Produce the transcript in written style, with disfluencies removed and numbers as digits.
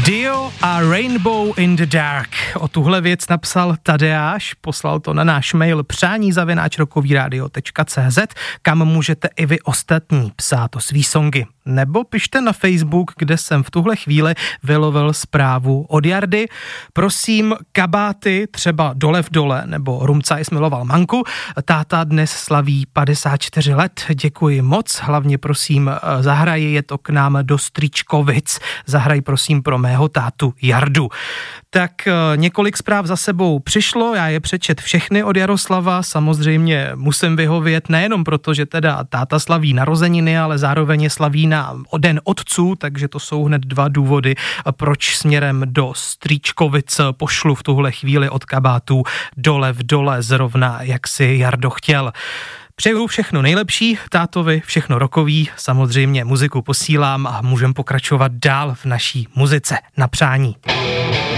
Dio a Rainbow in the Dark. O tuhle věc napsal Tadeáš, poslal to na náš mail přání@rockovyradio.cz, kam můžete i vy ostatní psát o svý songy. Nebo pište na Facebook, kde jsem v tuhle chvíli vylovil zprávu od Jardy. Prosím, kabáty, třeba Dole v dole, nebo Rumcajs miloval manku. Táta dnes slaví 54 let, děkuji moc. Hlavně prosím, zahraji je to k nám do Stříčkovic. Zahraj prosím pro mého tátu Jardu. Tak několik zpráv za sebou přišlo, já je přečet všechny od Jaroslava, samozřejmě musím vyhovět nejenom proto, že teda táta slaví narozeniny, ale zároveň je slaví na Den otců, takže to jsou hned dva důvody, proč směrem do Stříčkovic pošlu v tuhle chvíli od kabátů Dole v dole, zrovna jak si Jardo chtěl. Přeju všechno nejlepší, tátovi všechno rokový, samozřejmě muziku posílám a můžeme pokračovat dál v naší muzice na přání.